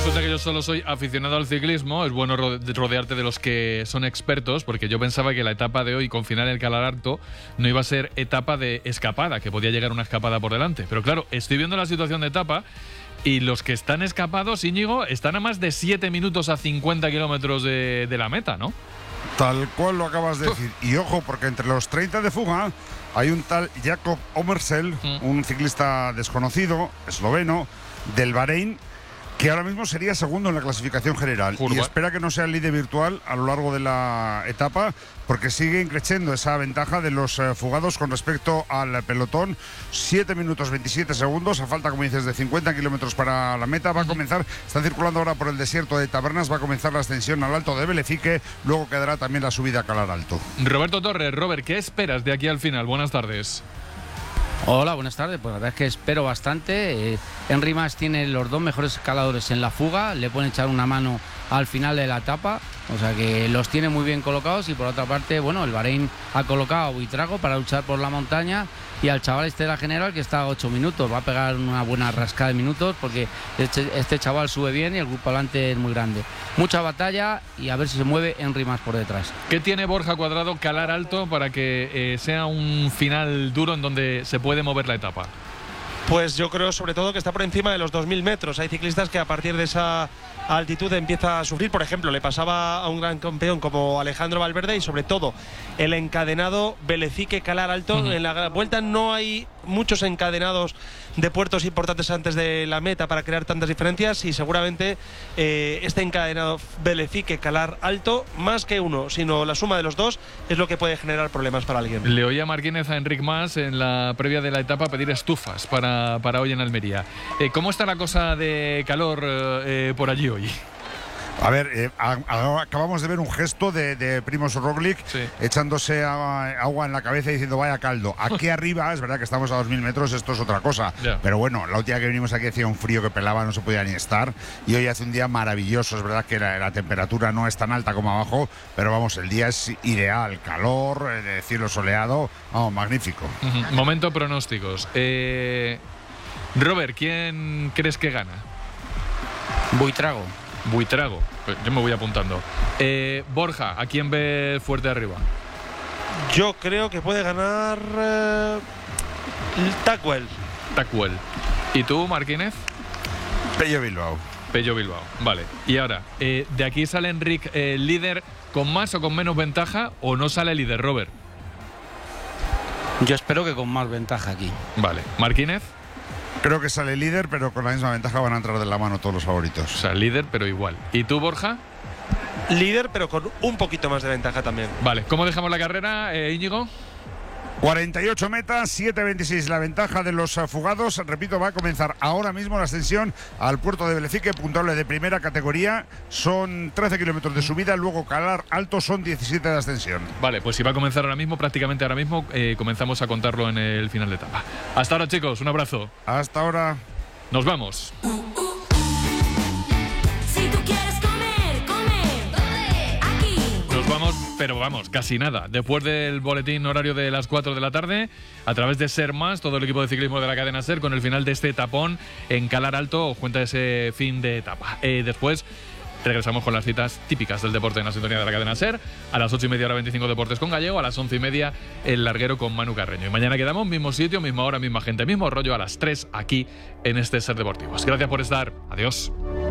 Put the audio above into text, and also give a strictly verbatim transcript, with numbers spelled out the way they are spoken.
Resulta que yo solo soy aficionado al ciclismo. Es bueno rodearte de los que son expertos, porque yo pensaba que la etapa de hoy, con final en Calar Alto, no iba a ser etapa de escapada, que podía llegar una escapada por delante. Pero claro, estoy viendo la situación de etapa y los que están escapados, Íñigo, están a más de siete minutos a cincuenta kilómetros de, de la meta, ¿no? Tal cual lo acabas de decir. Y ojo, porque entre los treinta de fuga hay un tal Jakob Omersel, mm. un ciclista desconocido, esloveno, del Bahrein, que ahora mismo sería segundo en la clasificación general. Curva. Y espera que no sea el líder virtual a lo largo de la etapa, porque sigue increciendo esa ventaja de los eh, fugados con respecto al pelotón. siete minutos veintisiete segundos, a falta, como dices, de cincuenta kilómetros para la meta. Va a comenzar, están circulando ahora por el desierto de Tabernas, va a comenzar la ascensión al Alto de Belefique, luego quedará también la subida a Calar Alto. Roberto Torres. Robert, ¿qué esperas de aquí al final? Buenas tardes. Hola, buenas tardes. Pues la verdad es que espero bastante. Eh, Henry Mas tiene los dos mejores escaladores en la fuga, le pueden echar una mano al final de la etapa, o sea que los tiene muy bien colocados. Y por otra parte, bueno, el Bahrein ha colocado a Buitrago para luchar por la montaña, y al chaval este de la general, que está a ocho minutos, va a pegar una buena rascada de minutos, porque este, este chaval sube bien y el grupo adelante es muy grande. Mucha batalla, y a ver si se mueve Henry Mas por detrás. ¿Qué tiene Borja Cuadrado Calar Alto para que eh, sea un final duro en donde se puede mover la etapa? Pues yo creo sobre todo que está por encima de los dos mil metros. Hay ciclistas que a partir de esa altitud empieza a sufrir. Por ejemplo, le pasaba a un gran campeón como Alejandro Valverde, y sobre todo el encadenado Belefique Calar Alto. Uh-huh. En la vuelta no hay muchos encadenados de puertos importantes antes de la meta para crear tantas diferencias, y seguramente eh, este encadenado Belefique Calar Alto, más que uno, sino la suma de los dos, es lo que puede generar problemas para alguien. Le oía Martínez a Enric Mas en la previa de la etapa pedir estufas para, para hoy en Almería. Eh, ¿Cómo está la cosa de calor eh, por allí hoy? A ver, eh, a, a, acabamos de ver un gesto de, de Primož Roglič, sí, echándose a, agua en la cabeza y diciendo vaya caldo. Aquí arriba, es verdad que estamos a dos mil metros, esto es otra cosa. Yeah. Pero bueno, la última que vinimos aquí hacía un frío que pelaba, no se podía ni estar. Y hoy hace un día maravilloso, es verdad que la, la temperatura no es tan alta como abajo, pero vamos, el día es ideal. Calor, eh, de cielo soleado, vamos, magnífico. Uh-huh. Momento pronósticos. Eh, Robert, ¿quién crees que gana? Buitrago. Buitrago, yo me voy apuntando. Eh, Borja, ¿a quién ve fuerte arriba? Yo creo que puede ganar eh, Tacuel. Tacuel. ¿Y tú, Martínez? Pello Bilbao. Pello Bilbao, vale. Y ahora, eh, ¿de aquí sale Enric eh, líder con más o con menos ventaja, o no sale líder, Robert? Yo espero que con más ventaja aquí. Vale. ¿Martínez? Creo que sale líder, pero con la misma ventaja van a entrar de la mano todos los favoritos. O sea, líder, pero igual. ¿Y tú, Borja? Líder, pero con un poquito más de ventaja también. Vale. ¿Cómo dejamos la carrera, eh, Íñigo? cuarenta y ocho metas, siete veintiséis la ventaja de los fugados. Repito, va a comenzar ahora mismo la ascensión al puerto de Belefique, puntuable de primera categoría. Son trece kilómetros de subida, luego Calar Alto son diecisiete de ascensión. Vale, pues si va a comenzar ahora mismo, prácticamente ahora mismo, eh, comenzamos a contarlo en el final de etapa. Hasta ahora, chicos, un abrazo. Hasta ahora. Nos vamos. Vamos, pero vamos, casi nada. Después del boletín horario de las cuatro de la tarde, a través de Ser Más, todo el equipo de ciclismo de la cadena Ser, con el final de este tapón en Calar Alto, os cuenta ese fin de etapa. Eh, después regresamos con las citas típicas del deporte en la sintonía de la cadena Ser. A las ocho y media, hora veinticinco, Deportes con Gallego. A las once y media, el larguero con Manu Carreño. Y mañana quedamos, mismo sitio, misma hora, misma gente, mismo rollo, a las tres, aquí en este Ser Deportivos. Gracias por estar. Adiós.